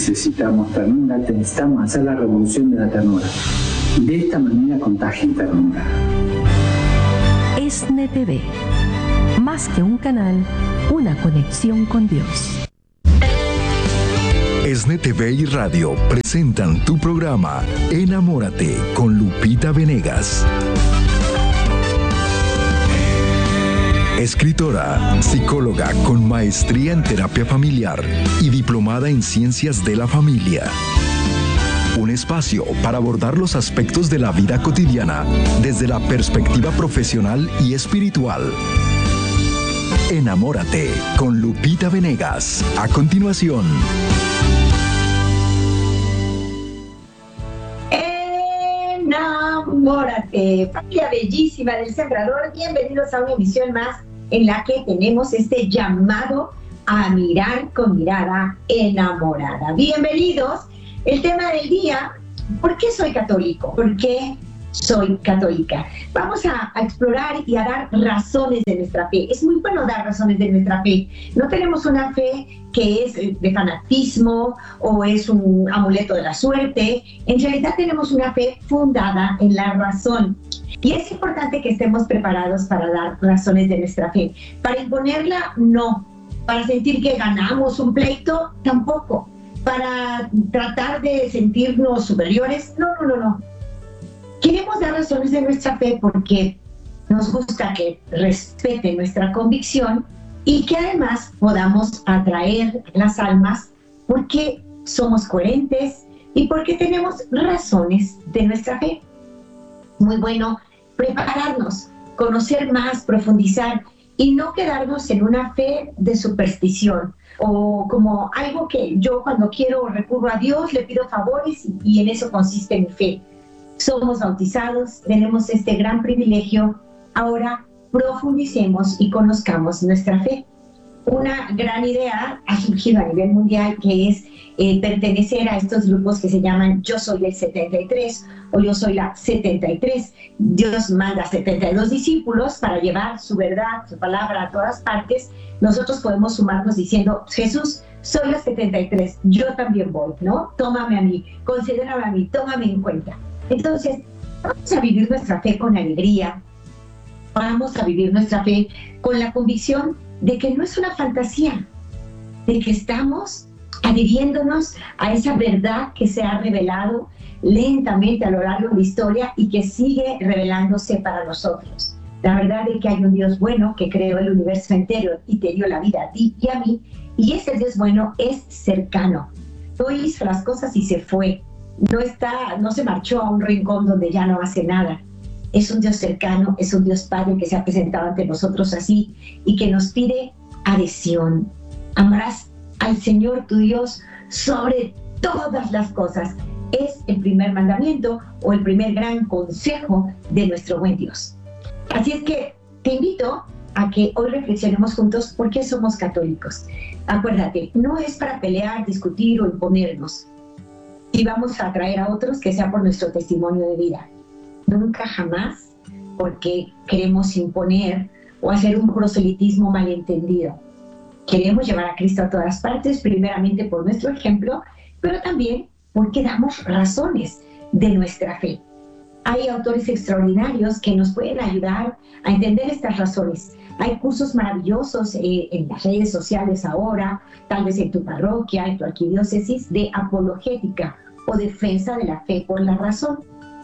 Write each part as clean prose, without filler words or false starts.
necesitamos ternura, necesitamos hacer la revolución de la ternura. De esta manera contagien ternura. ESNE TV, más que un canal, una conexión con Dios. ESNE TV y Radio presentan tu programa Enamórate con Lupita Venegas. Escritora, psicóloga con maestría en terapia familiar y diplomada en ciencias de la familia. Un espacio para abordar los aspectos de la vida cotidiana desde la perspectiva profesional y espiritual. Enamórate con Lupita Venegas. A continuación. Enamórate, familia bellísima del Sembrador. Bienvenidos a una emisión más en la que tenemos este llamado a mirar con mirada enamorada. Bienvenidos. El tema del día: ¿por qué soy católico? ¿Por qué soy católica? Vamos a explorar y a dar razones de nuestra fe. Es muy bueno dar razones de nuestra fe. No tenemos una fe que es de fanatismo o es un amuleto de la suerte. En realidad tenemos una fe fundada en la razón. Y es importante que estemos preparados para dar razones de nuestra fe. Para imponerla, no. Para sentir que ganamos un pleito, tampoco. Para tratar de sentirnos superiores, no. Queremos dar razones de nuestra fe porque nos gusta que respeten nuestra convicción y que además podamos atraer las almas porque somos coherentes y porque tenemos razones de nuestra fe. Muy bueno prepararnos, conocer más, profundizar y no quedarnos en una fe de superstición o como algo que yo cuando quiero recurro a Dios, le pido favores y en eso consiste mi fe. Somos bautizados, tenemos este gran privilegio. Ahora profundicemos y conozcamos nuestra fe. Una gran idea ha surgido a nivel mundial que es pertenecer a estos grupos que se llaman Yo Soy el 73 o Yo Soy la 73. Dios manda 72 discípulos para llevar su verdad, su palabra a todas partes. Nosotros podemos sumarnos diciendo: Jesús, soy la 73, yo también voy, ¿no? Tómame a mí, considérame a mí, tómame en cuenta. Entonces, vamos a vivir nuestra fe con alegría, vamos a vivir nuestra fe con la convicción de que no es una fantasía, de que estamos adhiriéndonos a esa verdad que se ha revelado lentamente a lo largo de la historia y que sigue revelándose para nosotros. La verdad de que hay un Dios bueno que creó el universo entero y te dio la vida a ti y a mí, y ese Dios bueno es cercano. No hizo las cosas y se fue. No se marchó a un rincón donde ya no hace nada. Es un Dios cercano, es un Dios Padre que se ha presentado ante nosotros así y que nos pide adhesión. Amarás al Señor tu Dios sobre todas las cosas. Es el primer mandamiento o el primer gran consejo de nuestro buen Dios. Así es que te invito a que hoy reflexionemos juntos por qué somos católicos. Acuérdate, no es para pelear, discutir o imponernos. Y vamos a atraer a otros que sea por nuestro testimonio de vida. Nunca jamás porque queremos imponer o hacer un proselitismo malentendido. Queremos llevar a Cristo a todas partes, primeramente por nuestro ejemplo, pero también porque damos razones de nuestra fe. Hay autores extraordinarios que nos pueden ayudar a entender estas razones. Hay cursos maravillosos en las redes sociales ahora, tal vez en tu parroquia, en tu arquidiócesis, de apologética o defensa de la fe por la razón.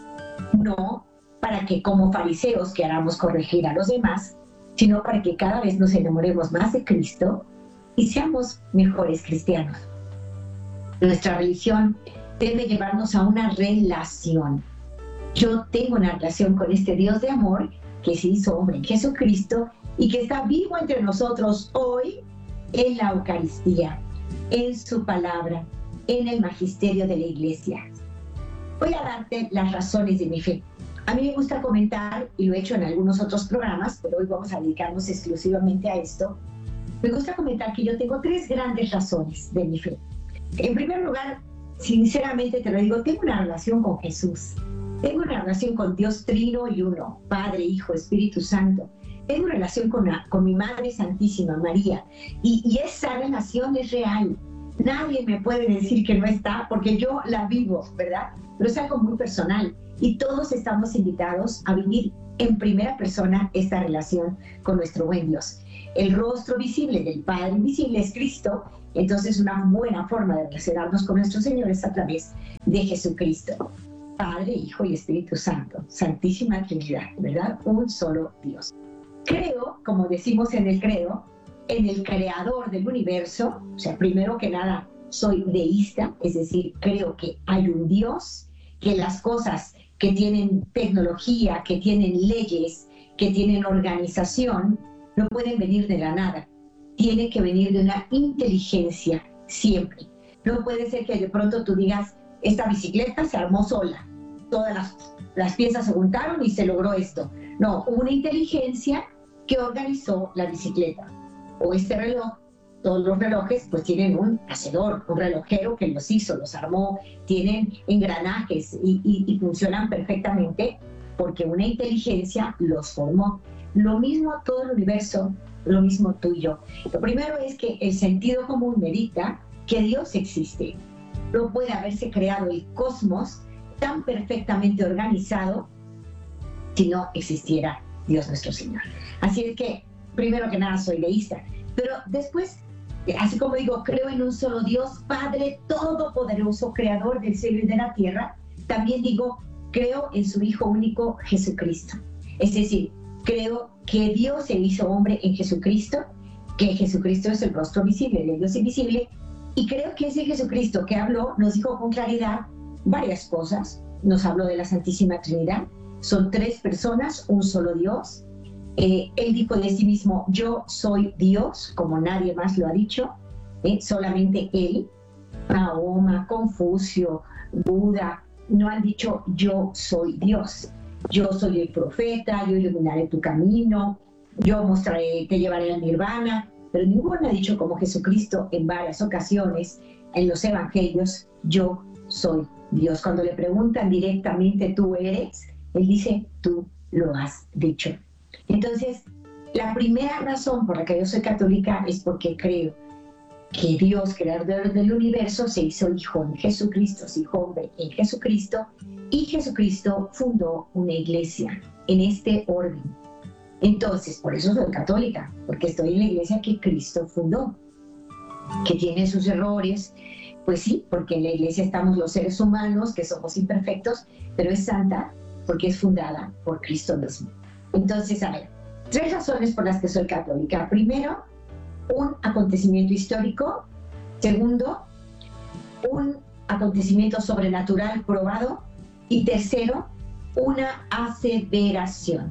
No para que como fariseos queramos corregir a los demás, sino para que cada vez nos enamoremos más de Cristo y seamos mejores cristianos. Nuestra religión debe llevarnos a una relación. Yo tengo una relación con este Dios de amor que se hizo hombre en Jesucristo y que está vivo entre nosotros hoy en la Eucaristía, en su palabra, en el magisterio de la Iglesia. Voy a darte las razones de mi fe. A mí me gusta comentar, y lo he hecho en algunos otros programas, pero hoy vamos a dedicarnos exclusivamente a esto. Me gusta comentar que yo tengo 3 grandes razones de mi fe. En primer lugar, sinceramente te lo digo, tengo una relación con Jesús. Tengo una relación con Dios Trino y Uno, Padre, Hijo, Espíritu Santo. Tengo una relación con mi Madre Santísima, María. Y esa relación es real. Nadie me puede decir que no está, porque yo la vivo, ¿verdad? Pero es algo muy personal y todos estamos invitados a vivir en primera persona esta relación con nuestro buen Dios. El rostro visible del Padre invisible es Cristo, entonces una buena forma de relacionarnos con nuestro Señor es a través de Jesucristo. Padre, Hijo y Espíritu Santo, Santísima Trinidad, ¿verdad? Un solo Dios. Creo, como decimos en el credo, en el creador del universo. O sea, primero que nada, soy deísta, es decir, creo que hay un Dios, que las cosas que tienen tecnología, que tienen leyes, que tienen organización, no pueden venir de la nada. Tiene que venir de una inteligencia siempre. No puede ser que de pronto tú digas, esta bicicleta se armó sola, todas las piezas se juntaron y se logró esto. No, hubo una inteligencia que organizó la bicicleta. O este reloj, todos los relojes pues tienen un hacedor, un relojero que los hizo, los armó, tienen engranajes y funcionan perfectamente porque una inteligencia los formó. Lo mismo todo el universo, lo mismo tú y yo. Lo primero es que el sentido común me dicta que Dios existe. No puede haberse creado el cosmos tan perfectamente organizado si no existiera Dios nuestro Señor. Así es que, primero que nada, soy deísta, pero después, así como digo, creo en un solo Dios, Padre Todopoderoso, Creador del cielo y de la tierra, también digo, creo en su Hijo único, Jesucristo. Es decir, creo que Dios se hizo hombre en Jesucristo, que Jesucristo es el rostro visible del Dios invisible, y creo que ese Jesucristo que habló nos dijo con claridad varias cosas. Nos habló de la Santísima Trinidad, son 3 personas, un solo Dios. Él dijo de sí mismo, yo soy Dios, como nadie más lo ha dicho, solamente Él. Mahoma, Confucio, Buda, no han dicho yo soy Dios, yo soy el profeta, yo iluminaré tu camino, yo mostraré, te llevaré al nirvana, pero ninguno ha dicho como Jesucristo en varias ocasiones en los evangelios, yo soy Dios. Cuando le preguntan directamente tú eres, Él dice tú lo has dicho. Entonces, la primera razón por la que yo soy católica es porque creo que Dios, creador del universo, se hizo hijo en Jesucristo, se hizo hombre en Jesucristo, y Jesucristo fundó una iglesia en este orden. Entonces, por eso soy católica, porque estoy en la iglesia que Cristo fundó, que tiene sus errores, pues sí, porque en la iglesia estamos los seres humanos, que somos imperfectos, pero es santa porque es fundada por Cristo mismo. Entonces, a ver, 3 razones por las que soy católica. Primero, un acontecimiento histórico. Segundo, un acontecimiento sobrenatural probado. Y tercero, una aseveración.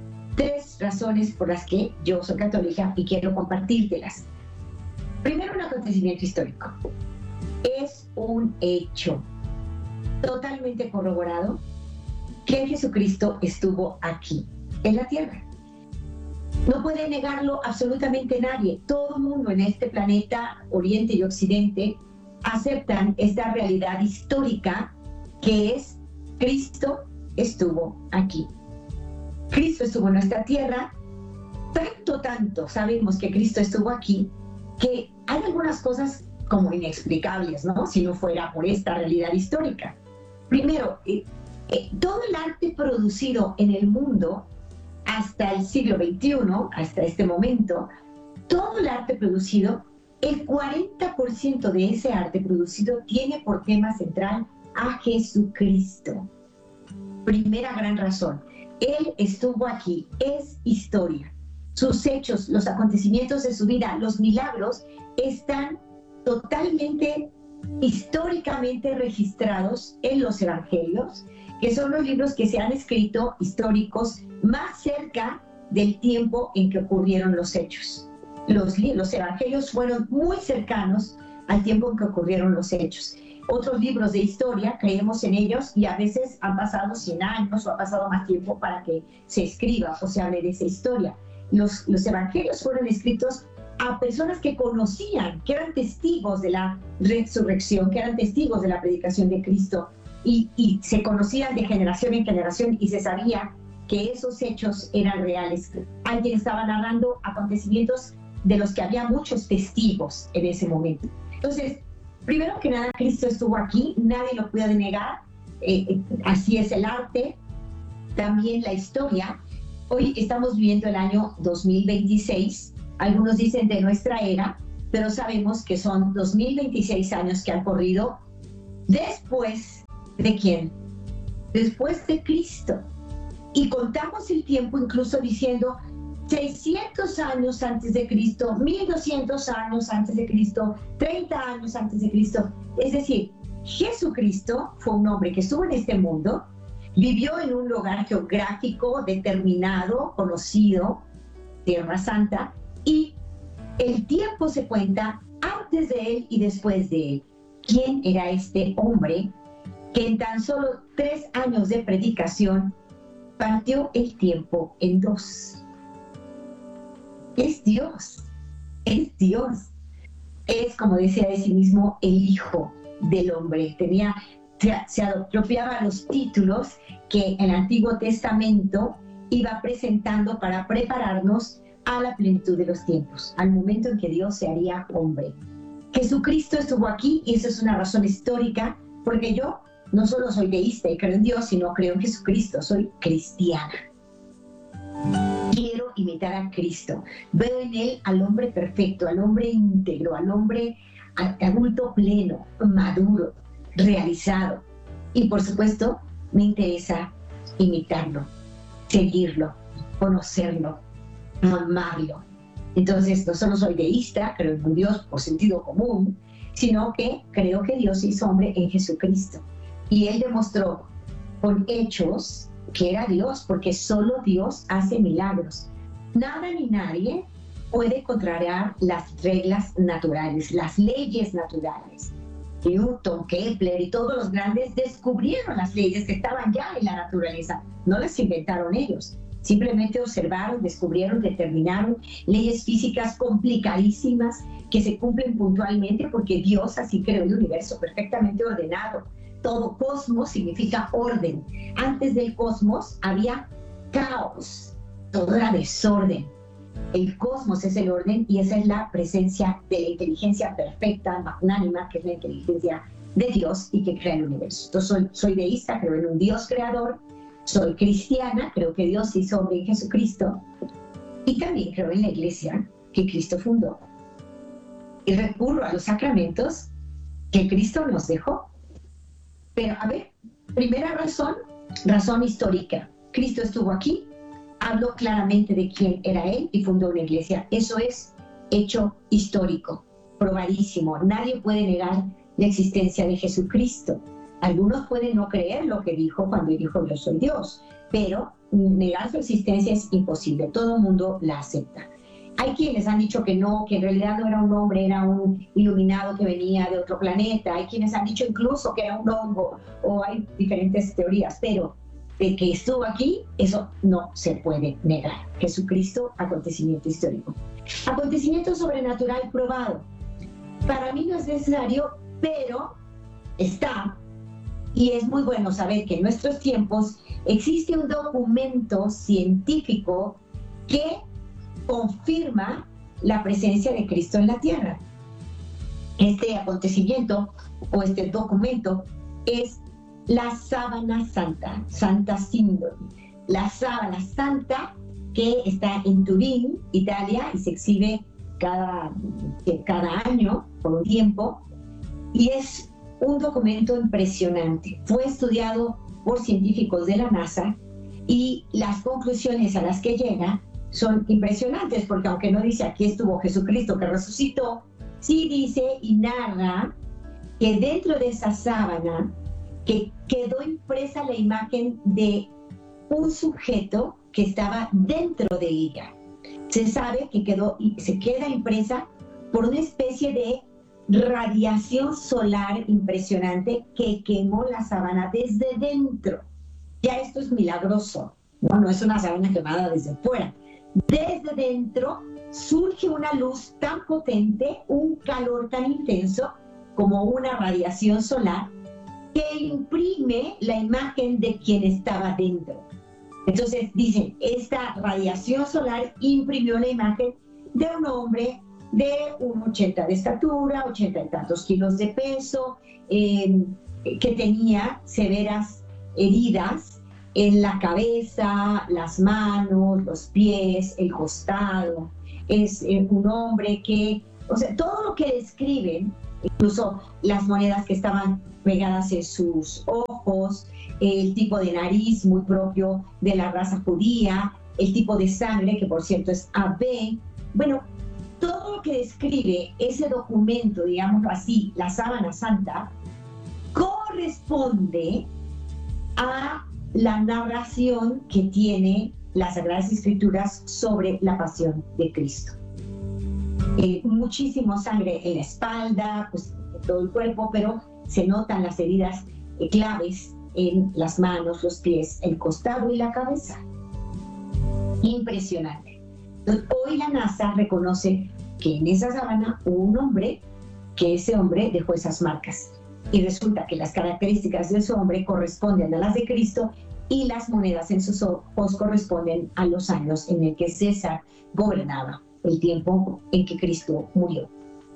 3 razones por las que yo soy católica y quiero compartírtelas. Primero, un acontecimiento histórico. Es un hecho totalmente corroborado que Jesucristo estuvo aquí, en la tierra. No puede negarlo absolutamente nadie. Todo el mundo en este planeta, Oriente y Occidente, aceptan esta realidad histórica que es Cristo estuvo aquí. Cristo estuvo en nuestra tierra. Tanto sabemos que Cristo estuvo aquí, que hay algunas cosas como inexplicables, ¿no? Si no fuera por esta realidad histórica. Primero, todo el arte producido en el mundo hasta el siglo XXI, hasta este momento, todo el arte producido, el 40% de ese arte producido tiene por tema central a Jesucristo. Primera gran razón, Él estuvo aquí, es historia. Sus hechos, los acontecimientos de su vida, los milagros, están totalmente históricamente registrados en los evangelios, que son los libros que se han escrito históricos más cerca del tiempo en que ocurrieron los hechos. Los evangelios fueron muy cercanos al tiempo en que ocurrieron los hechos. Otros libros de historia, creemos en ellos y a veces han pasado 100 años o ha pasado más tiempo para que se escriba o se hable de esa historia. Los evangelios fueron escritos a personas que conocían, que eran testigos de la resurrección, que eran testigos de la predicación de Cristo y se conocían de generación en generación y se sabía que esos hechos eran reales. Alguien estaba narrando acontecimientos de los que había muchos testigos en ese momento. Entonces, Primero que nada, Cristo estuvo aquí, nadie lo puede negar, así es el arte, también la historia. Hoy estamos viviendo el año 2026, algunos dicen de nuestra era, pero sabemos que son 2026 años que han corrido después de ¿quién? Después de Cristo. Y contamos el tiempo incluso diciendo 600 años antes de Cristo, 1200 años antes de Cristo, 30 años antes de Cristo. Es decir, Jesucristo fue un hombre que estuvo en este mundo, vivió en un lugar geográfico determinado, conocido, Tierra Santa, y el tiempo se cuenta antes de él y después de él. ¿Quién era este hombre que en tan solo 3 años de predicación partió el tiempo en 2? Es Dios, es Dios. Es, como decía de sí mismo, el Hijo del Hombre. Se apropiaba los títulos que el Antiguo Testamento iba presentando para prepararnos a la plenitud de los tiempos, al momento en que Dios se haría hombre. Jesucristo estuvo aquí y eso es una razón histórica, porque yo no solo soy deísta y creo en Dios, sino creo en Jesucristo, soy cristiana. Quiero imitar a Cristo. Veo en Él al hombre perfecto, al hombre íntegro, al hombre adulto pleno, maduro, realizado. Y por supuesto, me interesa imitarlo, seguirlo, conocerlo, amarlo. Entonces, no solo soy deísta, creo en un Dios por sentido común, sino que creo que Dios se hizo hombre en Jesucristo. Y Él demostró con hechos que era Dios, porque solo Dios hace milagros. Nada ni nadie puede contrariar las reglas naturales, las leyes naturales. Newton, Kepler y todos los grandes descubrieron las leyes que estaban ya en la naturaleza. No las inventaron ellos. Simplemente observaron, descubrieron, determinaron leyes físicas complicadísimas que se cumplen puntualmente porque Dios así creó el universo perfectamente ordenado. Todo cosmos significa orden. Antes del cosmos había caos, todo era desorden. El cosmos es el orden y esa es la presencia de la inteligencia perfecta, magnánima, que es la inteligencia de Dios y que crea el universo. Entonces soy deísta, creo en un Dios creador, soy cristiana, creo que Dios se hizo hombre en Jesucristo y también creo en la iglesia que Cristo fundó. Y recurro a los sacramentos que Cristo nos dejó. Pero, a ver, primera razón histórica. Cristo estuvo aquí, habló claramente de quién era Él y fundó una iglesia. Eso es hecho histórico, probadísimo. Nadie puede negar la existencia de Jesucristo. Algunos pueden no creer lo que dijo cuando dijo yo soy Dios, pero negar su existencia es imposible. Todo el mundo la acepta. Hay quienes han dicho que no, que en realidad no era un hombre, era un iluminado que venía de otro planeta. Hay quienes han dicho incluso que era un hongo, o hay diferentes teorías, pero de que estuvo aquí, eso no se puede negar. Jesucristo, acontecimiento histórico. Acontecimiento sobrenatural probado. Para mí no es necesario, pero está. Y es muy bueno saber que en nuestros tiempos existe un documento científico que confirma la presencia de Cristo en la tierra. Este acontecimiento o este documento es la sábana santa, Santa Síndone. La sábana santa que está en Turín, Italia, y se exhibe cada año por un tiempo, y es un documento impresionante. Fue estudiado por científicos de la NASA y las conclusiones a las que llega son impresionantes, porque aunque no dice aquí estuvo Jesucristo que resucitó, sí dice y narra que dentro de esa sábana que quedó impresa la imagen de un sujeto que estaba dentro de ella. Se sabe que se queda impresa por una especie de radiación solar impresionante que quemó la sábana desde dentro. Ya esto es milagroso, no es una sábana quemada desde fuera. Desde dentro surge una luz tan potente, un calor tan intenso como una radiación solar que imprime la imagen de quien estaba dentro. Entonces dicen, esta radiación solar imprimió la imagen de un hombre de un 80 de estatura, 80 y tantos kilos de peso, que tenía severas heridas en la cabeza, las manos, los pies, el costado. Es un hombre que, o sea, todo lo que describen, incluso las monedas que estaban pegadas en sus ojos, el tipo de nariz muy propio de la raza judía, el tipo de sangre, que por cierto es AB. Bueno, todo lo que describe ese documento, digámoslo así, la sábana santa, corresponde a la narración que tiene las Sagradas Escrituras sobre la pasión de Cristo. Muchísimo sangre en la espalda, pues en todo el cuerpo, pero se notan las heridas claves en las manos, los pies, el costado y la cabeza. Impresionante. Entonces, hoy la NASA reconoce que en esa sábana hubo un hombre, que ese hombre dejó esas marcas. Y resulta que las características de ese hombre corresponden a las de Cristo y las monedas en sus ojos corresponden a los años en el que César gobernaba, el tiempo en que Cristo murió.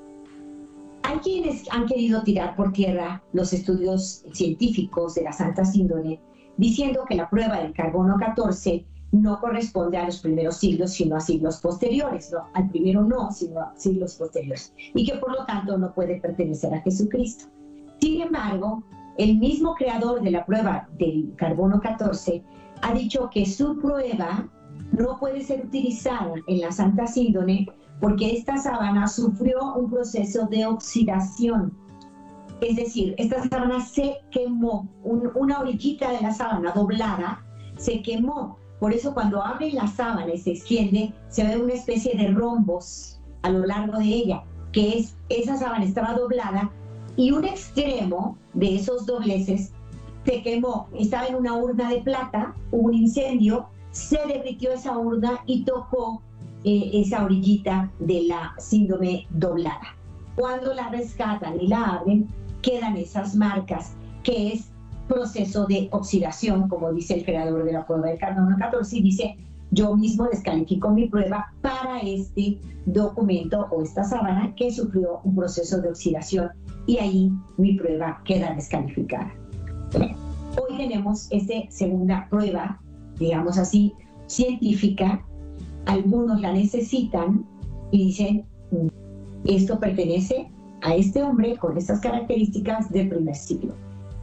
Hay quienes han querido tirar por tierra los estudios científicos de la Santa Síndone, diciendo que la prueba del carbono 14 no corresponde a los primeros siglos, sino a siglos posteriores, ¿no? Al primero no, sino a siglos posteriores, y que por lo tanto no puede pertenecer a Jesucristo. Sin embargo, el mismo creador de la prueba del carbono 14 ha dicho que su prueba no puede ser utilizada en la Santa Síndone porque esta sábana sufrió un proceso de oxidación. Es decir, esta sábana se quemó, una orillita de la sábana doblada se quemó. Por eso cuando abre la sábana y se extiende, se ve una especie de rombos a lo largo de ella, que es, esa sábana estaba doblada y un extremo de esos dobleces se quemó. Estaba en una urna de plata, hubo un incendio, se derritió esa urna y tocó esa orillita de la síndrome doblada. Cuando la rescatan y la abren, quedan esas marcas, que es proceso de oxidación, como dice el creador de la prueba del carbono 14, y dice: yo mismo descalifico mi prueba para este documento o esta sábana que sufrió un proceso de oxidación, y ahí mi prueba queda descalificada. Hoy tenemos esta segunda prueba, digamos así, científica. Algunos la necesitan y dicen: esto pertenece a este hombre con estas características del primer siglo.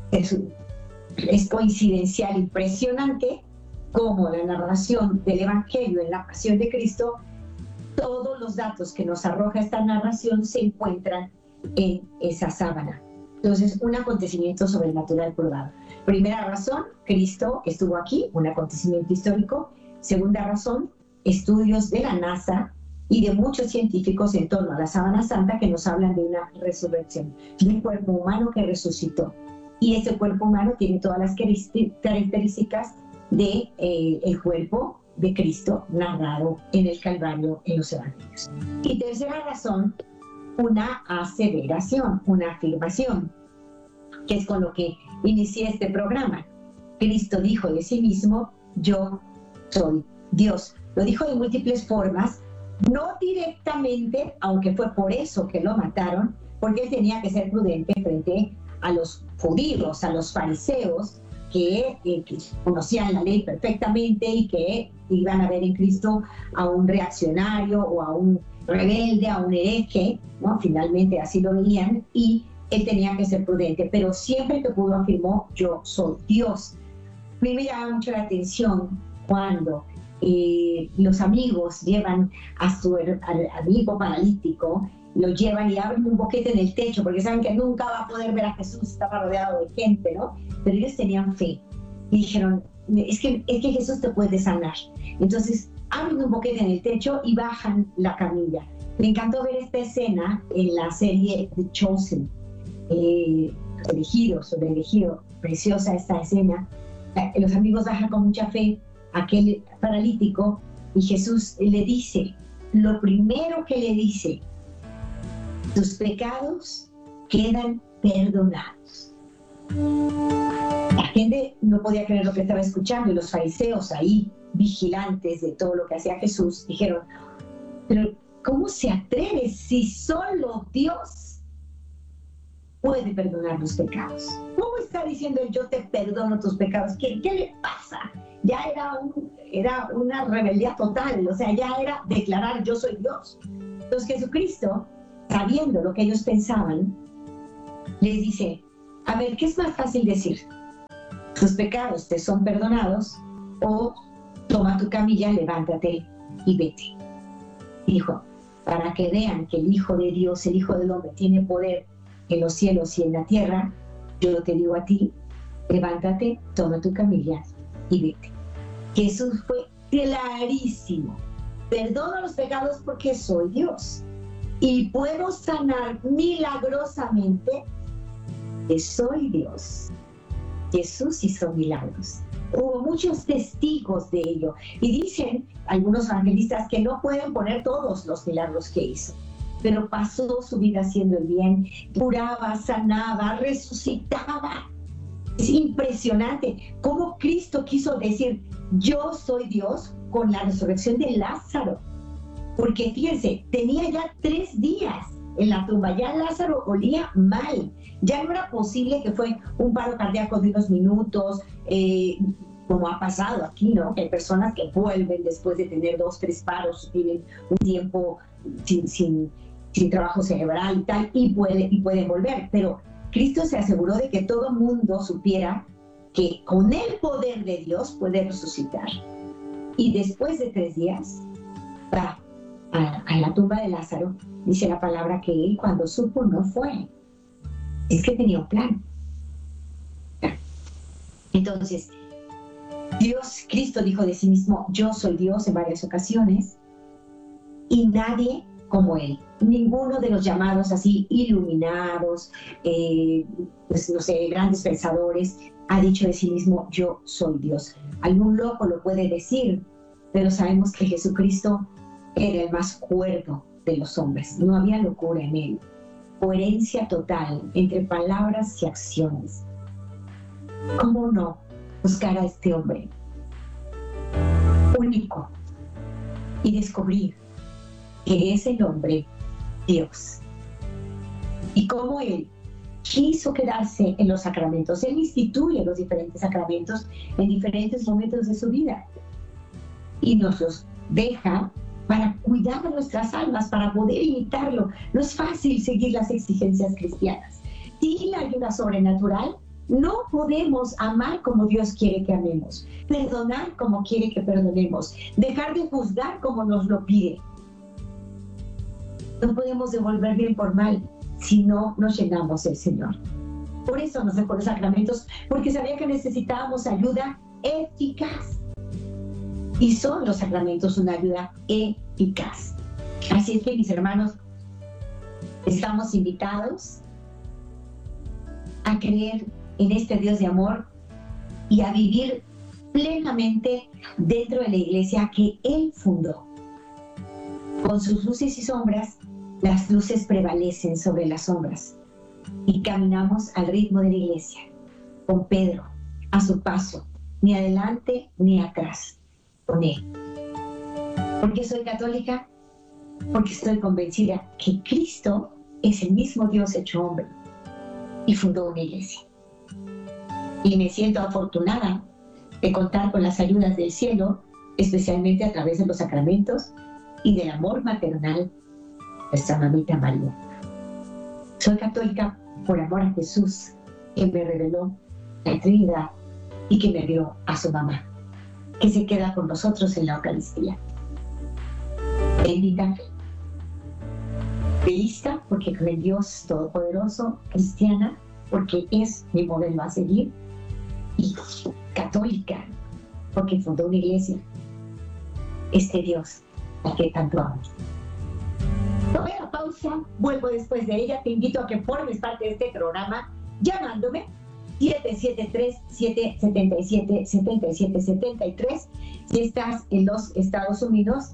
Es coincidencial, impresionante, como la narración del Evangelio en la pasión de Cristo, todos los datos que nos arroja esta narración se encuentran en esa sábana. Entonces, un acontecimiento sobrenatural probado. Primera razón, Cristo estuvo aquí, un acontecimiento histórico. Segunda razón, estudios de la NASA y de muchos científicos en torno a la sábana santa que nos hablan de una resurrección, de un cuerpo humano que resucitó. Y ese cuerpo humano tiene todas las características de el cuerpo de Cristo narrado en el Calvario, en los Evangelios. Y tercera razón, una aseveración, una afirmación, que es con lo que inicié este programa. Cristo dijo de sí mismo: yo soy Dios. Lo dijo de múltiples formas, no directamente, aunque fue por eso que lo mataron, porque él tenía que ser prudente frente a los judíos, a los fariseos, que conocían la ley perfectamente y que iban a ver en Cristo a un reaccionario o a un rebelde, a un hereje, ¿no? Finalmente así lo veían, y él tenía que ser prudente, pero siempre que pudo afirmó: yo soy Dios. A mí me llama mucho la atención cuando los amigos llevan a su amigo paralítico, lo llevan y abren un boquete en el techo porque saben que nunca va a poder ver a Jesús, estaba rodeado de gente, ¿no? Pero ellos tenían fe y dijeron: es que Jesús te puede sanar. Entonces abren un boquete en el techo y bajan la camilla. Me encantó ver esta escena en la serie The Chosen, elegido, preciosa esta escena. Los amigos bajan con mucha fe a aquel paralítico y Jesús le dice, lo primero que le dice: tus pecados quedan perdonados. La gente no podía creer lo que estaba escuchando, y los fariseos ahí, vigilantes de todo lo que hacía Jesús, dijeron: pero ¿cómo se atreve si solo Dios puede perdonar los pecados? ¿Cómo está diciendo él, yo te perdono tus pecados? ¿Qué le pasa? Ya era una rebeldía total, o sea, ya era declarar, yo soy Dios. Entonces Jesucristo, sabiendo lo que ellos pensaban, les dice, a ver, ¿qué es más fácil decir? ¿Tus pecados te son perdonados? O toma tu camilla, levántate y vete. Dijo, para que vean que el Hijo de Dios, el Hijo del Hombre, tiene poder en los cielos y en la tierra, yo te digo a ti, levántate, toma tu camilla y vete. Jesús fue clarísimo. Perdono los pecados porque soy Dios. Y puedo sanar milagrosamente que soy Dios. Jesús hizo milagros. Hubo muchos testigos de ello. Y dicen algunos evangelistas que no pueden poner todos los milagros que hizo. Pero pasó su vida haciendo el bien. Curaba, sanaba, resucitaba. Es impresionante cómo Cristo quiso decir, yo soy Dios con la resurrección de Lázaro. Porque fíjense, tenía ya 3 días en la tumba, ya Lázaro olía mal, ya no era posible que fue un paro cardíaco de unos minutos, como ha pasado aquí, ¿no? Que hay personas que vuelven después de tener 2, 3 paros, tienen un tiempo sin trabajo cerebral y tal, y pueden volver, pero Cristo se aseguró de que todo el mundo supiera que con el poder de Dios puede resucitar. Y después de 3 días, va a la tumba de Lázaro, dice la palabra que él cuando supo no fue. Es que tenía un plan. Entonces, Cristo dijo de sí mismo, yo soy Dios en varias ocasiones, y nadie como él. Ninguno de los llamados así iluminados, pues no sé, grandes pensadores, ha dicho de sí mismo, yo soy Dios. Algún loco lo puede decir, pero sabemos que Jesucristo era el más cuerdo de los hombres. No había locura en él. Coherencia total entre palabras y acciones. ¿Cómo no buscar a este hombre único y descubrir que es el hombre Dios? Y cómo él quiso quedarse en los sacramentos. Él instituye los diferentes sacramentos en diferentes momentos de su vida y nos los deja para cuidar de nuestras almas, para poder imitarlo. No es fácil seguir las exigencias cristianas. Sin la ayuda sobrenatural, no podemos amar como Dios quiere que amemos, perdonar como quiere que perdonemos, dejar de juzgar como nos lo pide. No podemos devolver bien por mal si no nos llenamos del Señor. Por eso nos dejó los sacramentos, porque sabía que necesitábamos ayuda eficaz. Y son los sacramentos una ayuda eficaz. Así es que, mis hermanos, estamos invitados a creer en este Dios de amor y a vivir plenamente dentro de la iglesia que Él fundó. Con sus luces y sombras, las luces prevalecen sobre las sombras y caminamos al ritmo de la iglesia, con Pedro, a su paso, ni adelante ni atrás. Con él. ¿Por qué soy católica? Porque estoy convencida que Cristo es el mismo Dios hecho hombre y fundó una iglesia. Y me siento afortunada de contar con las ayudas del cielo, especialmente a través de los sacramentos y del amor maternal de nuestra mamita María. Soy católica por amor a Jesús, que me reveló la Trinidad y que me dio a su mamá, que se queda con nosotros en la Eucaristía. Bendita fe. Teísta, porque creo en Dios Todopoderoso. Cristiana, porque es mi modelo a seguir. Y católica, porque fundó una iglesia. Este Dios al que tanto amo. Tomé la pausa, vuelvo después de ella. Te invito a que formes parte de este programa llamándome 773-777-7773. Si estás en los Estados Unidos,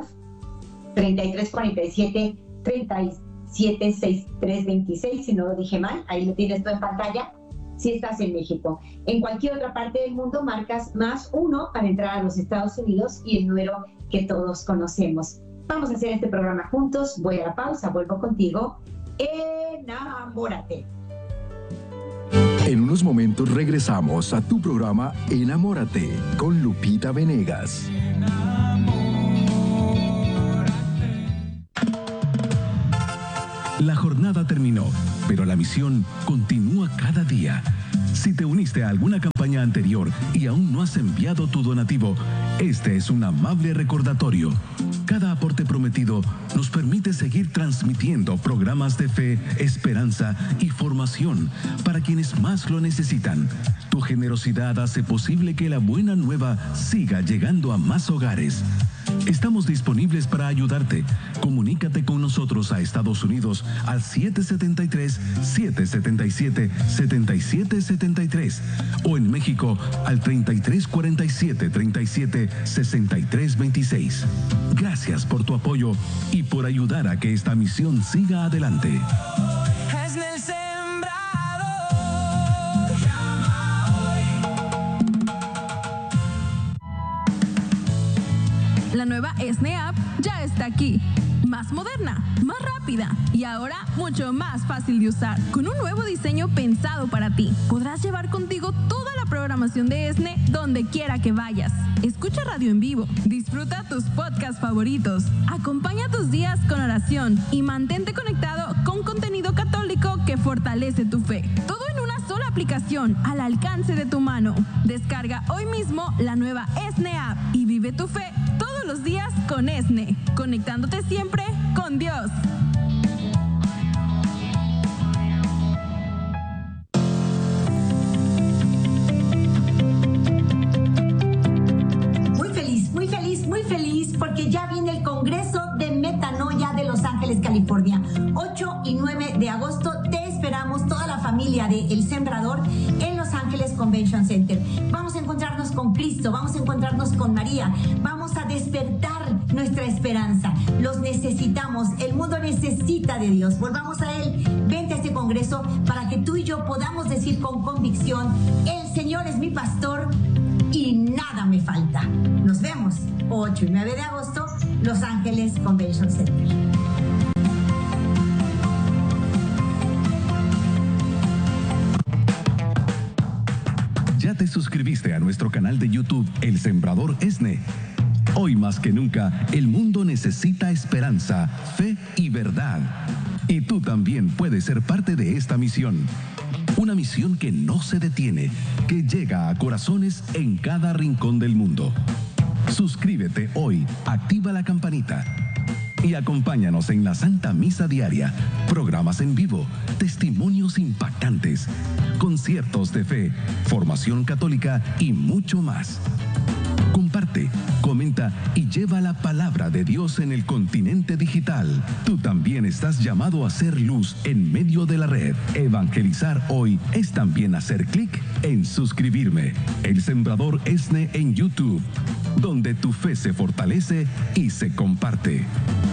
3347-376326. Si no lo dije mal, ahí lo tienes tú en pantalla. Si estás en México, en cualquier otra parte del mundo, marcas +1 para entrar a los Estados Unidos y el número que todos conocemos, Vamos a hacer este programa juntos. Voy a la pausa, vuelvo contigo. Enamórate. En unos momentos regresamos a tu programa Enamórate con Lupita Venegas. La jornada terminó, pero la misión continúa cada día. Si te uniste a alguna campaña anterior y aún no has enviado tu donativo, este es un amable recordatorio. Cada aporte prometido nos permite seguir transmitiendo programas de fe, esperanza y formación para quienes más lo necesitan. Tu generosidad hace posible que la buena nueva siga llegando a más hogares. Estamos disponibles para ayudarte. Comunícate con nosotros a Estados Unidos al 773-777-7773 o en México al 3347-376326. Gracias por tu apoyo y por ayudar a que esta misión siga adelante. La nueva ESNE App ya está aquí. Más moderna, más rápida y ahora mucho más fácil de usar. Con un nuevo diseño pensado para ti, podrás llevar contigo toda la programación de ESNE donde quiera que vayas. Escucha radio en vivo, disfruta tus podcasts favoritos, acompaña tus días con oración y mantente conectado con contenido católico que fortalece tu fe. Todo en una sola aplicación al alcance de tu mano. Descarga hoy mismo la nueva ESNE App y vive tu fe todos los días con ESNE, conectándote siempre con Dios. Muy feliz porque ya viene el Congreso de Metanoia de Los Ángeles, California. 8 y 9 de agosto te esperamos, toda la familia de El Sembrador, en Los Ángeles Convention Center. Vamos a encontrarnos con Cristo, vamos a encontrarnos con María, vamos a despertar nuestra esperanza. Los necesitamos, el mundo necesita de Dios. Volvamos a Él. Vente a este Congreso para que tú y yo podamos decir con convicción: el Señor es mi pastor y nada me falta. Nos vemos 8 y 9 de agosto, Los Ángeles Convention Center. ¿Ya te suscribiste a nuestro canal de YouTube El Sembrador ESNE? Hoy más que nunca, el mundo necesita esperanza, fe y verdad. Y tú también puedes ser parte de esta misión. Una misión que no se detiene, que llega a corazones en cada rincón del mundo. Suscríbete hoy, activa la campanita y acompáñanos en la Santa Misa Diaria, programas en vivo, testimonios impactantes, conciertos de fe, formación católica y mucho más. Comparte, comenta y lleva la palabra de Dios en el continente digital. Tú también estás llamado a ser luz en medio de la red. Evangelizar hoy es también hacer clic en suscribirme. El Sembrador ESNE en YouTube, donde tu fe se fortalece y se comparte.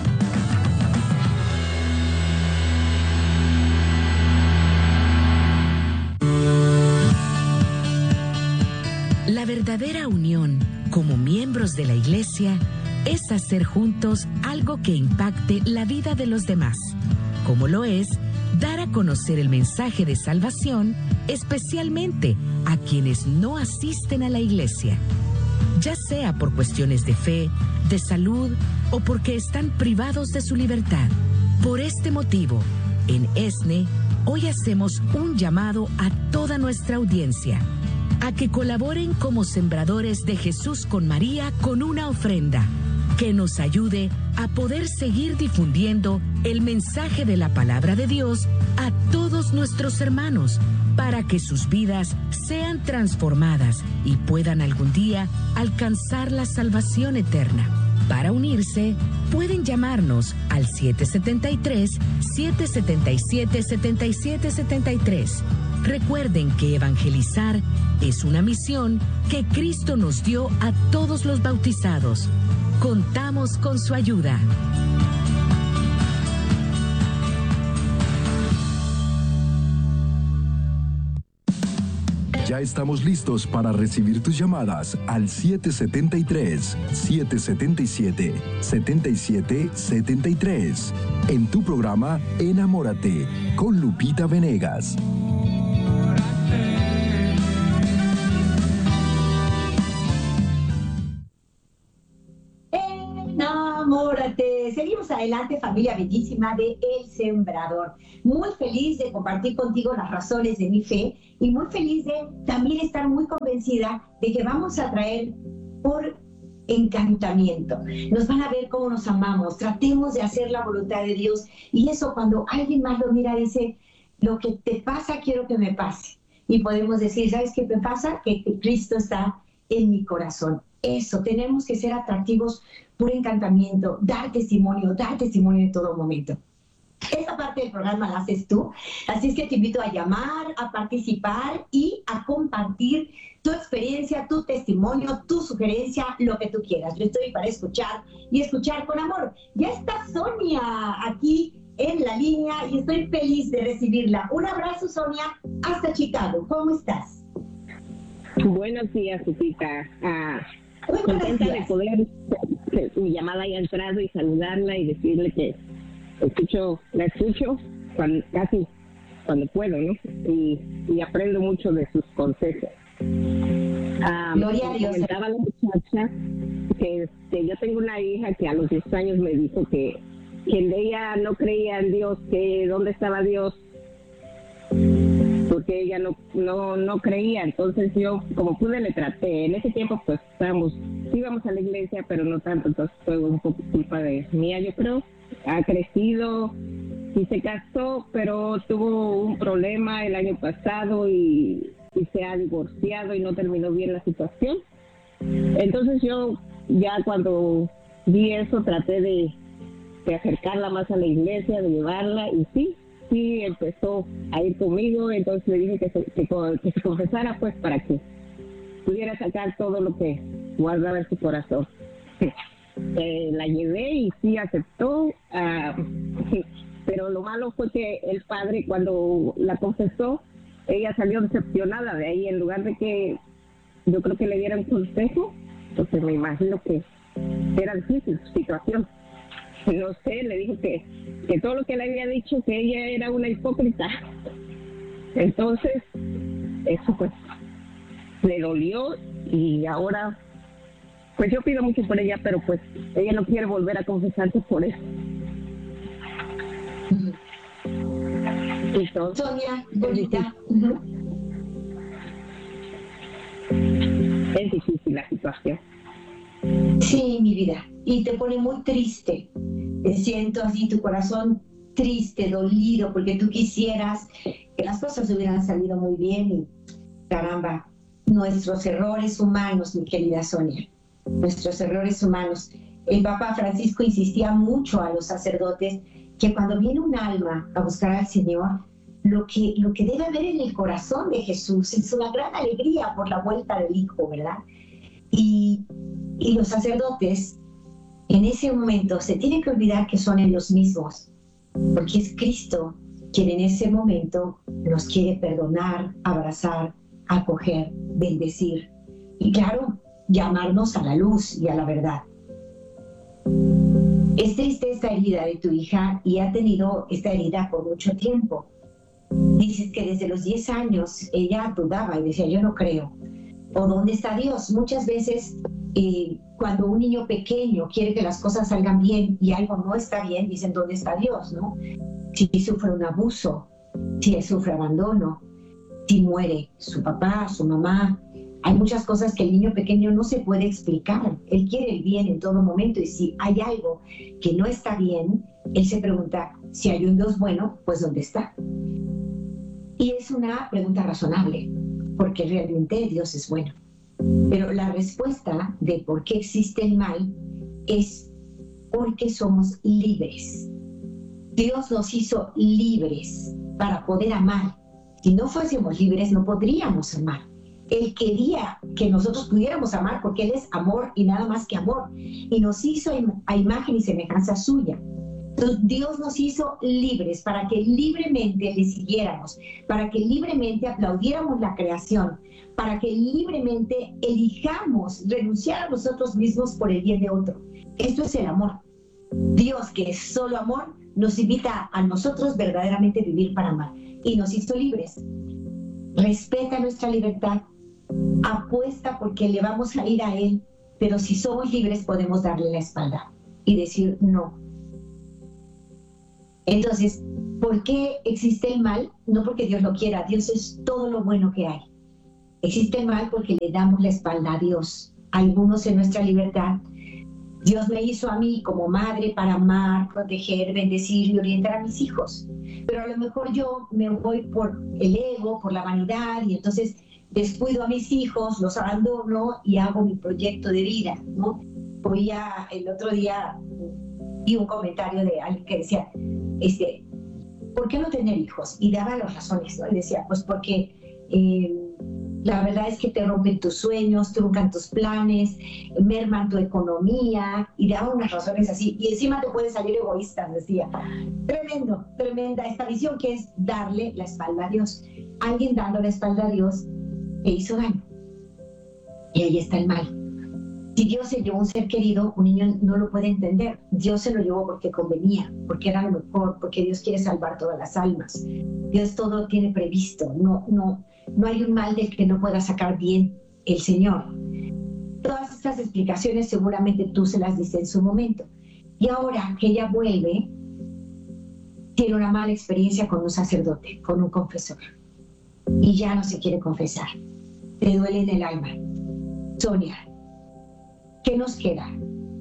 La verdadera unión como miembros de la Iglesia es hacer juntos algo que impacte la vida de los demás, como lo es dar a conocer el mensaje de salvación, especialmente a quienes no asisten a la Iglesia, ya sea por cuestiones de fe, de salud o porque están privados de su libertad. Por este motivo, en ESNE, hoy hacemos un llamado a toda nuestra audiencia a que colaboren como sembradores de Jesús con María con una ofrenda que nos ayude a poder seguir difundiendo el mensaje de la palabra de Dios a todos nuestros hermanos, para que sus vidas sean transformadas y puedan algún día alcanzar la salvación eterna. Para unirse, pueden llamarnos al 773-777-7773. Recuerden que evangelizar es una misión que Cristo nos dio a todos los bautizados. Contamos con su ayuda. Ya estamos listos para recibir tus llamadas al 773-777-7773 en tu programa Enamórate con Lupita Venegas. Enamórate. Seguimos adelante, familia bellísima de El Sembrador. Muy feliz de compartir contigo las razones de mi fe y muy feliz de también estar muy convencida de que vamos a traer por encantamiento. Nos van a ver cómo nos amamos. Tratemos de hacer la voluntad de Dios. Y eso, cuando alguien más lo mira, dice, lo que te pasa, quiero que me pase. Y podemos decir, ¿sabes qué me pasa? Que Cristo está en mi corazón. Eso, tenemos que ser atractivos por encantamiento, dar testimonio en todo momento. Esa parte del programa la haces tú, así es que te invito a llamar, a participar y a compartir tu experiencia, tu testimonio, tu sugerencia, lo que tú quieras. Yo estoy para escuchar y escuchar con amor. Ya está Sonia aquí en la línea y estoy feliz de recibirla. Un abrazo, Sonia, hasta Chicago. ¿Cómo estás? Buenos días, Lupita. Contenta de poder que mi llamada haya entrado y saludarla y decirle que la escucho casi cuando puedo, ¿no? Y aprendo mucho de sus consejos. Gloria a Dios. Comentaba la muchacha que yo tengo una hija que a los 10 años me dijo que ella no creía en Dios, que dónde estaba Dios, porque ella no creía. Entonces yo, como pude, le traté. En ese tiempo pues íbamos a la iglesia, pero no tanto, entonces fue un poco culpa de mía, yo creo. Ha crecido y se casó, pero tuvo un problema el año pasado y se ha divorciado y no terminó bien la situación. Entonces yo ya cuando vi eso traté de acercarla más a la iglesia, de llevarla, y sí empezó a ir conmigo. Entonces le dije que se confesara, pues, para que pudiera sacar todo lo que guardaba en su corazón. La llevé y sí aceptó, pero lo malo fue que el padre, cuando la confesó, ella salió decepcionada de ahí. En lugar de que yo creo que le dieran consejo, entonces me imagino que era difícil su situación. No sé, le dijo que todo lo que le había dicho, que ella era una hipócrita. Entonces, eso pues le dolió y ahora, pues yo pido mucho por ella, pero pues ella no quiere volver a confesarse por eso. Entonces, Sonia, bonita. Es difícil la situación. Sí, mi vida, y te pone muy triste. Te siento así, tu corazón triste, dolido, porque tú quisieras que las cosas hubieran salido muy bien y caramba, nuestros errores humanos, mi querida Sonia, nuestros errores humanos. El Papa Francisco insistía mucho a los sacerdotes que cuando viene un alma a buscar al Señor, lo que debe haber en el corazón de Jesús es una gran alegría por la vuelta del Hijo, ¿verdad? Y los sacerdotes en ese momento se tienen que olvidar que son ellos mismos, porque es Cristo quien en ese momento nos quiere perdonar, abrazar, acoger, bendecir y, claro, llamarnos a la luz y a la verdad. Es triste esta herida de tu hija y ha tenido esta herida por mucho tiempo. Dices que desde los 10 años ella dudaba y decía, yo no creo. ¿O dónde está Dios? Muchas veces cuando un niño pequeño quiere que las cosas salgan bien y algo no está bien, dicen, ¿dónde está Dios? ¿No? Si sufre un abuso, si sufre abandono, si muere su papá, su mamá, hay muchas cosas que el niño pequeño no se puede explicar. Él quiere el bien en todo momento y si hay algo que no está bien, él se pregunta, si hay un Dios bueno, pues ¿dónde está? Y es una pregunta razonable, porque realmente Dios es bueno. Pero la respuesta de por qué existe el mal es porque somos libres. Dios nos hizo libres para poder amar. Si no fuésemos libres, no podríamos amar. Él quería que nosotros pudiéramos amar porque Él es amor y nada más que amor. Y nos hizo a imagen y semejanza suya. Entonces, Dios nos hizo libres para que libremente le siguiéramos, para que libremente aplaudiéramos la creación, para que libremente elijamos renunciar a nosotros mismos por el bien de otro. Esto es el amor. Dios, que es solo amor, nos invita a nosotros verdaderamente vivir para amar y nos hizo libres. Respeta nuestra libertad, apuesta porque le vamos a ir a Él, pero si somos libres podemos darle la espalda y decir no. Entonces, ¿por qué existe el mal? No porque Dios lo quiera, Dios es todo lo bueno que hay. Existe el mal porque le damos la espalda a Dios. Algunos en nuestra libertad, Dios me hizo a mí como madre para amar, proteger, bendecir y orientar a mis hijos. Pero a lo mejor yo me voy por el ego, por la vanidad, y entonces descuido a mis hijos, los abandono y hago mi proyecto de vida, ¿no? El otro día vi un comentario de alguien que decía, ¿por qué no tener hijos? Y daba las razones, ¿no? Y decía, pues porque la verdad es que te rompen tus sueños, truncan tus planes, merman tu economía, y daba unas razones así. Y encima te puede salir egoísta, decía. Tremenda esta visión que es darle la espalda a Dios. Alguien dando la espalda a Dios le hizo daño. Y ahí está el mal. Si Dios se llevó un ser querido, un niño no lo puede entender. Dios se lo llevó porque convenía, porque era lo mejor, porque Dios quiere salvar todas las almas. Dios todo lo tiene previsto. No hay un mal del que no pueda sacar bien el Señor. Todas estas explicaciones seguramente tú se las diste en su momento. Y ahora que ella vuelve, tiene una mala experiencia con un sacerdote, con un confesor. Y ya no se quiere confesar. Te duele en el alma. Sonia, ¿qué nos queda?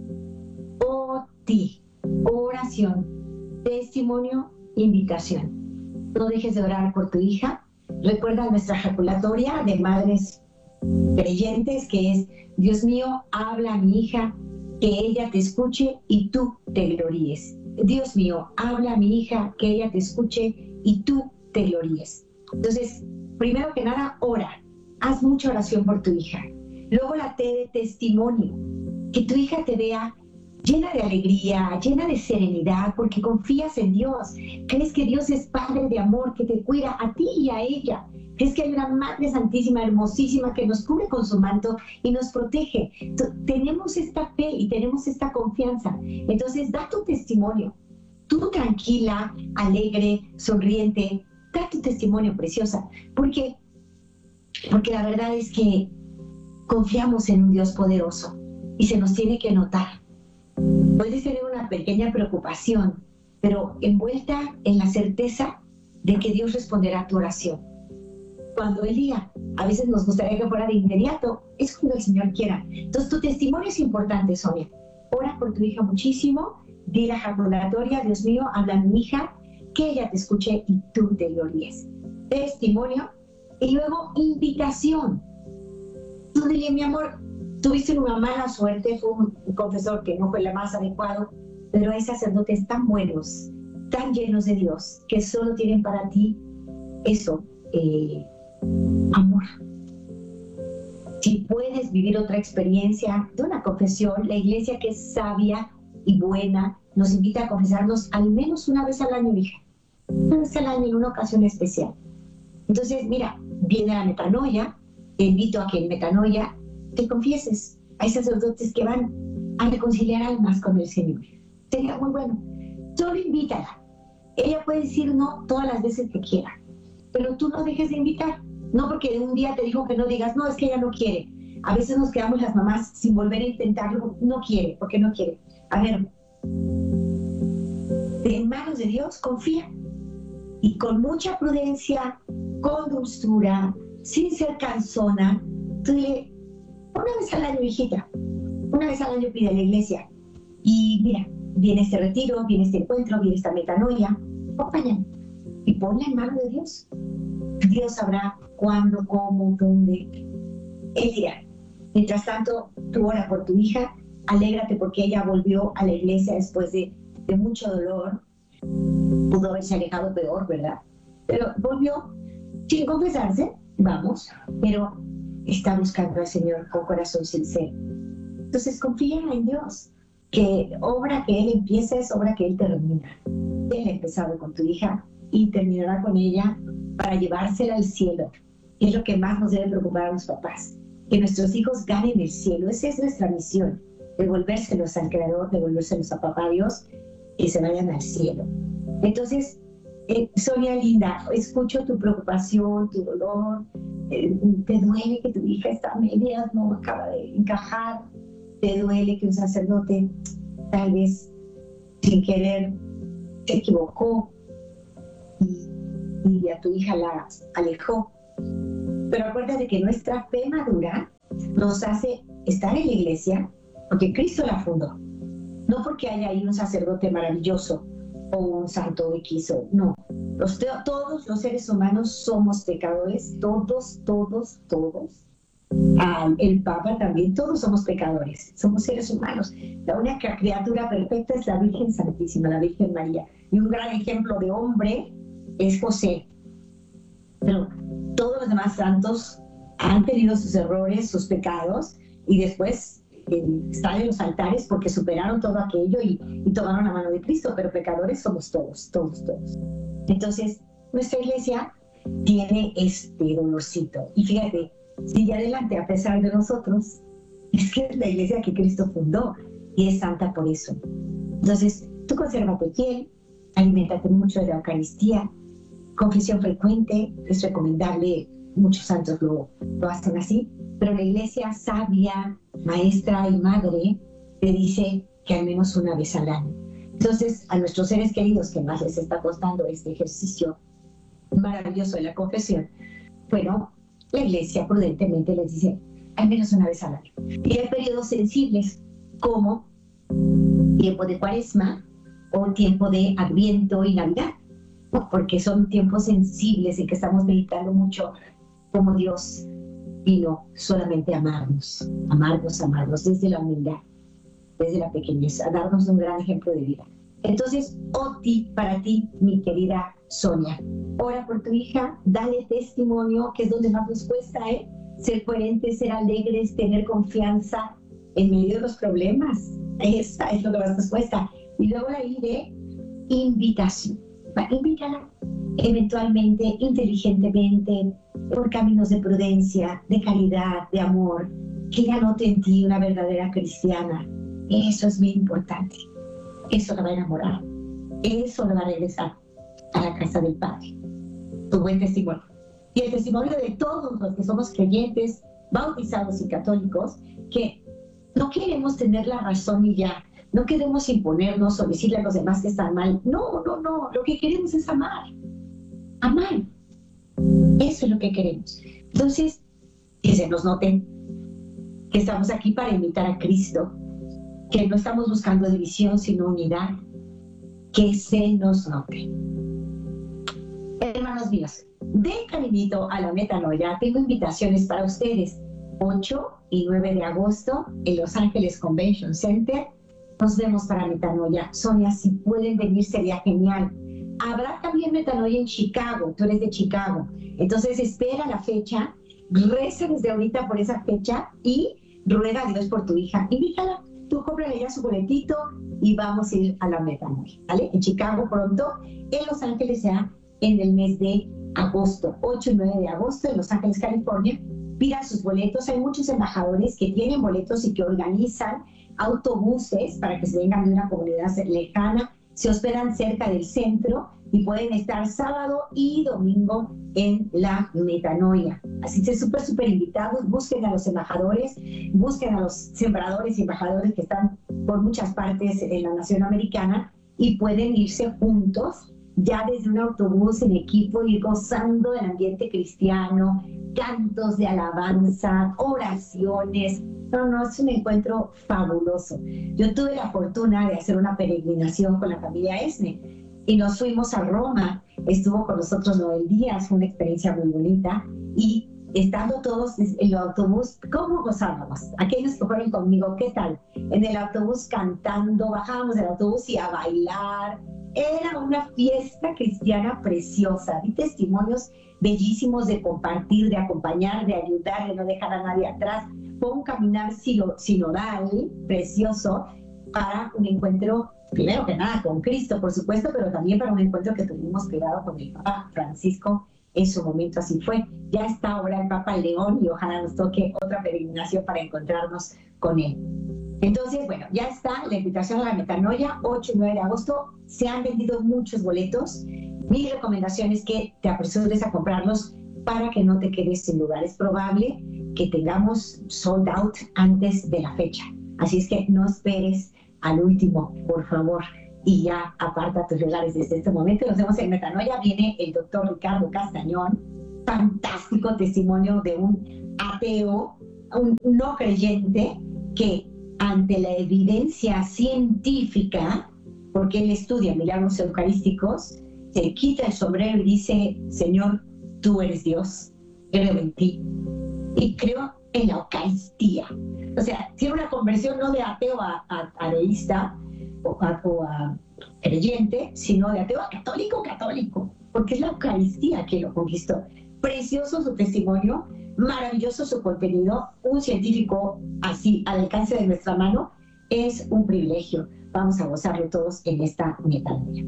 Oración, testimonio, invitación. No dejes de orar por tu hija. Recuerda nuestra ejaculatoria de madres creyentes, que es: Dios mío, habla a mi hija, que ella te escuche y tú te gloríes. Dios mío, habla a mi hija, que ella te escuche y tú te gloríes. Entonces, primero que nada, ora. Haz mucha oración por tu hija. Luego la T de testimonio. Que tu hija te vea llena de alegría, llena de serenidad, porque confías en Dios. Crees que Dios es Padre de amor, que te cuida a ti y a ella. Crees que hay una Madre Santísima, hermosísima, que nos cubre con su manto y nos protege. Tenemos esta fe y tenemos esta confianza. Entonces, da tu testimonio. Tú tranquila, alegre, sonriente, da tu testimonio, preciosa. Porque la verdad es que confiamos en un Dios poderoso y se nos tiene que notar. Puedes tener una pequeña preocupación, pero envuelta en la certeza de que Dios responderá a tu oración. Cuando Él diga, a veces nos gustaría que fuera de inmediato, es cuando el Señor quiera. Entonces, tu testimonio es importante, Sonia. Ora por tu hija muchísimo, di la ejaculatoria: Dios mío, habla a mi hija, que ella te escuche y tú te gloríes. Testimonio. Y luego, invitación. Tú dile: mi amor, tuviste una mala suerte, fue un confesor que no fue el más adecuado, pero hay sacerdotes tan buenos, tan llenos de Dios, que solo tienen para ti eso, amor. Si puedes vivir otra experiencia de una confesión, la iglesia, que es sabia y buena, nos invita a confesarnos al menos una vez al año, hija. Una vez al año, en una ocasión especial. Entonces, mira, viene la metanoia, te invito a que en metanoia te confieses. Hay sacerdotes que van a reconciliar almas con el Señor. Sería muy bueno. Solo invítala. Ella puede decir no todas las veces que quiera, pero tú no dejes de invitar. No porque un día te dijo que no, digas, no, es que ella no quiere. A veces nos quedamos las mamás sin volver a intentarlo. No quiere, porque no quiere. A ver, en manos de Dios, confía. Y con mucha prudencia, con dulzura, sin ser cansona, tú dile: una vez al año, hijita, una vez al año pide a la iglesia. Y mira, viene este retiro, viene este encuentro, viene esta metanoia, acompáñame y ponla en manos de Dios. Dios sabrá cuándo, cómo, dónde. Él dirá. Mientras tanto, tú ora por tu hija, alégrate porque ella volvió a la iglesia después de mucho dolor. Pudo haberse alejado peor, ¿verdad? Pero volvió sin confesarse, vamos, pero está buscando al Señor con corazón sincero. Entonces confía en Dios. que obra que Él empieza es obra que Él termina. Él ha empezado con tu hija y terminará con ella para llevársela al cielo. Es lo que más nos debe preocupar a los papás, que nuestros hijos ganen el cielo. Esa es nuestra misión, devolvérselos al Creador, devolvérselos a Papá Dios, que se vayan al cielo. Entonces, Sonia linda, escucho tu preocupación, tu dolor, te duele que tu hija está a medias, no acaba de encajar, te duele que un sacerdote tal vez sin querer se equivocó y a tu hija la alejó. Pero acuérdate que nuestra fe madura nos hace estar en la iglesia porque Cristo la fundó, no porque haya ahí un sacerdote maravilloso o un santo X, no. Todos los seres humanos somos pecadores, todos. El Papa también, todos somos pecadores, somos seres humanos. La única criatura perfecta es la Virgen Santísima, la Virgen María. Y un gran ejemplo de hombre es José. Pero todos los demás santos han tenido sus errores, sus pecados, y después están en los altares porque superaron todo aquello y tomaron la mano de Cristo, pero pecadores somos todos. Entonces, nuestra iglesia tiene este dolorcito. Y fíjate, sigue adelante a pesar de nosotros. Es que es la iglesia que Cristo fundó y es santa por eso. Entonces, tú consérvate fiel, aliméntate mucho de la Eucaristía, confesión frecuente, es recomendable, muchos santos lo hacen así, pero la iglesia sabia, maestra y madre te dice que al menos una vez al año. Entonces, a nuestros seres queridos que más les está costando este ejercicio maravilloso de la confesión, bueno, la iglesia prudentemente les dice al menos una vez al año. Y hay periodos sensibles como tiempo de Cuaresma o tiempo de Adviento y Navidad, porque son tiempos sensibles en que estamos meditando mucho como Dios vino solamente a amarnos desde la humildad, desde la pequeñez, a darnos un gran ejemplo de vida. Entonces, Oti, para ti, mi querida Sonia, ora por tu hija, dale testimonio, que es donde más nos cuesta, ser coherentes, ser alegres, tener confianza en medio de los problemas. Esa es lo que más nos cuesta. Y luego la I de invitación. Invítala eventualmente, inteligentemente, por caminos de prudencia, de caridad, de amor, que ella note en ti una verdadera cristiana. Eso es muy importante. Eso la va a enamorar. Eso la va a regresar a la casa del Padre. Tu buen testimonio. Y el testimonio de todos los que somos creyentes, bautizados y católicos, que no queremos tener la razón y ya. No queremos imponernos o decirle a los demás que están mal. No. Lo que queremos es amar. Amar. Eso es lo que queremos. Entonces, que se nos noten que estamos aquí para imitar a Cristo, que no estamos buscando división, sino unidad. Que se nos note. Hermanos míos, de caminito a la metanoia, tengo invitaciones para ustedes. 8 y 9 de agosto en Los Ángeles Convention Center. Nos vemos para metanoia. Sonia, si pueden venir sería genial. Habrá también metanoia en Chicago. Tú eres de Chicago. Entonces espera la fecha, reza desde ahorita por esa fecha y ruega a Dios por tu hija. Invítala. Tú cómprale ya su boletito y vamos a ir a la metanoia, ¿vale? En Chicago pronto, en Los Ángeles ya en el mes de agosto, 8 y 9 de agosto en Los Ángeles, California. Pidan sus boletos. Hay muchos embajadores que tienen boletos y que organizan autobuses para que se vengan de una comunidad lejana, se hospedan cerca del centro y pueden estar sábado y domingo en la metanoia. Así que súper invitados. Busquen a los embajadores, busquen a los sembradores y embajadores que están por muchas partes en la nación americana y pueden irse juntos ya desde un autobús en equipo y gozando del ambiente cristiano, cantos de alabanza, oraciones. No, es un encuentro fabuloso. Yo tuve la fortuna de hacer una peregrinación con la familia Esne y nos fuimos a Roma. Estuvo con nosotros Noel Díaz, fue una experiencia muy bonita y estando todos en el autobús, ¿cómo gozábamos? Aquellos que fueron conmigo, ¿qué tal? En el autobús cantando, bajábamos del autobús y a bailar. Era una fiesta cristiana preciosa. Vi testimonios bellísimos de compartir, de acompañar, de ayudar, de no dejar a nadie atrás. Fue un caminar sinodal precioso para un encuentro, primero que nada, con Cristo, por supuesto, pero también para un encuentro que tuvimos privado con el Papa Francisco. En su momento así fue. Ya está ahora el Papa León y ojalá nos toque otra peregrinación para encontrarnos con él. Entonces, bueno, ya está la invitación a la metanoia, 8 y 9 de agosto. Se han vendido muchos boletos. Mi recomendación es que te apresures a comprarlos para que no te quedes sin lugar. Es probable que tengamos sold out antes de la fecha. Así es que no esperes al último, por favor, y ya aparta tus lugares desde este momento. Nos vemos en Metanoia. Viene el doctor Ricardo Castañón, fantástico testimonio de un ateo, un no creyente, que ante la evidencia científica, porque él estudia milagros eucarísticos, se quita el sombrero y dice: Señor, tú eres Dios, creo en ti y creo en la Eucaristía. O sea, tiene una conversión no de ateo a ateísta o a creyente, sino de ateo a católico, porque es la Eucaristía que lo conquistó. Precioso su testimonio, maravilloso su contenido, un científico así al alcance de nuestra mano, es un privilegio. Vamos a gozarlo todos en esta metanoia.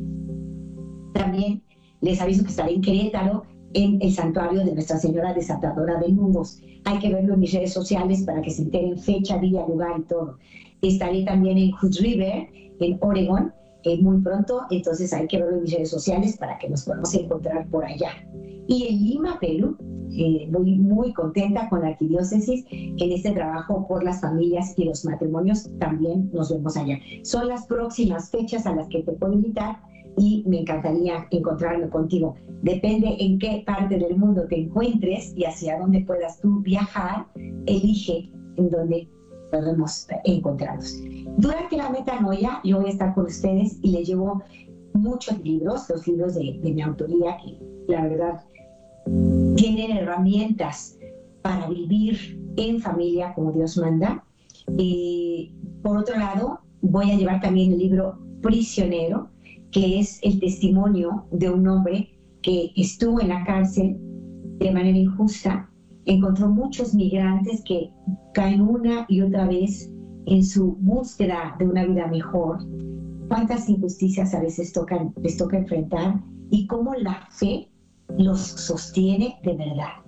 También les aviso que estaré en Querétaro, en el santuario de Nuestra Señora Desatadora de Nudos. Hay que verlo en mis redes sociales para que se enteren fecha, día, lugar y todo. Estaré también en Hood River, en Oregón, muy pronto, entonces hay que verlo en mis redes sociales para que nos podamos encontrar por allá. Y en Lima, Perú, voy muy contenta con la arquidiócesis en este trabajo por las familias y los matrimonios. También nos vemos allá. Son las próximas fechas a las que te puedo invitar y me encantaría encontrarme contigo. Depende en qué parte del mundo te encuentres y hacia dónde puedas tú viajar, elige en dónde podemos encontrarnos. Durante la metanoia yo voy a estar con ustedes y les llevo muchos libros, los libros de mi autoría, que la verdad tienen herramientas para vivir en familia como Dios manda. Y por otro lado, voy a llevar también el libro Prisionero, que es el testimonio de un hombre que estuvo en la cárcel de manera injusta, encontró muchos migrantes que caen una y otra vez en su búsqueda de una vida mejor. Cuántas injusticias a veces les toca enfrentar y cómo la fe los sostiene de verdad.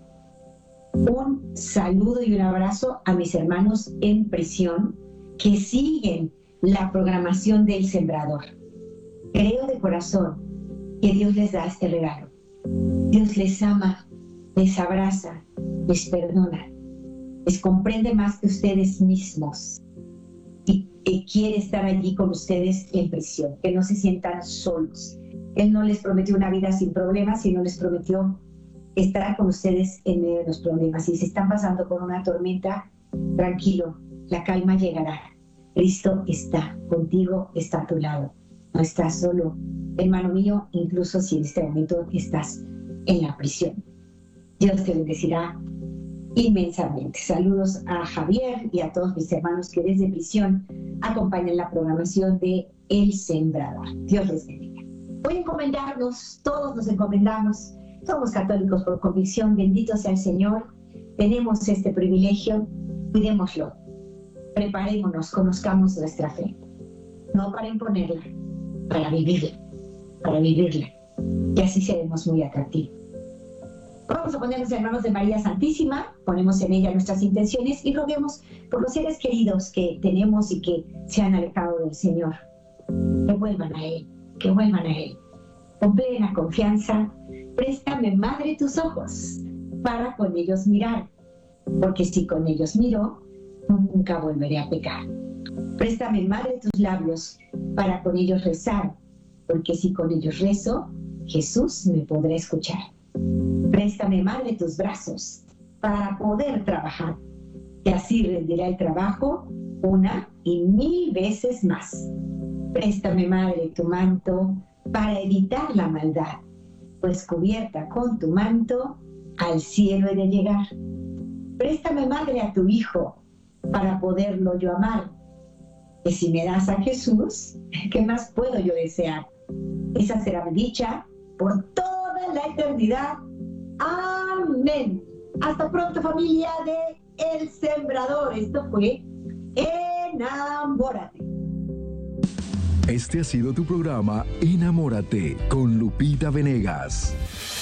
Un saludo y un abrazo a mis hermanos en prisión que siguen la programación del Sembrador. Creo de corazón que Dios les da este regalo. Dios les ama, les abraza, les perdona, les comprende más que ustedes mismos y quiere estar allí con ustedes en prisión, que no se sientan solos. Él no les prometió una vida sin problemas, sino les prometió estar con ustedes en medio de los problemas. Si se están pasando por una tormenta, tranquilo, la calma llegará. Cristo está contigo, está a tu lado. No estás solo, hermano mío, incluso si en este momento estás en la prisión. Dios te bendecirá inmensamente. Saludos a Javier y a todos mis hermanos que desde prisión acompañan la programación de El Sembrador. Dios les bendiga. Voy a encomendarnos, todos nos encomendamos. Somos católicos por convicción, bendito sea el Señor. Tenemos este privilegio, cuidémoslo. Preparémonos, conozcamos nuestra fe. No para imponerla, para vivirla. Y así seremos muy atractivos. Vamos a ponernos en manos de María Santísima, ponemos en ella nuestras intenciones y roguemos por los seres queridos que tenemos y que se han alejado del Señor. Que vuelvan a Él, Con plena confianza, préstame, Madre, tus ojos para con ellos mirar, porque si con ellos miro, nunca volveré a pecar. Préstame, Madre, tus labios para con ellos rezar, porque si con ellos rezo, Jesús me podrá escuchar. Préstame, Madre, tus brazos para poder trabajar, que así rendirá el trabajo 1 y 1000 veces más. Préstame, Madre, tu manto para evitar la maldad, pues cubierta con tu manto al cielo he de llegar. Préstame, Madre, a tu Hijo para poderlo yo amar, que si me das a Jesús, ¿qué más puedo yo desear? Esa será mi dicha por toda la eternidad. Amén. Hasta pronto, familia de El Sembrador. Esto fue Enamórate. Este ha sido tu programa Enamórate con Lupita Venegas.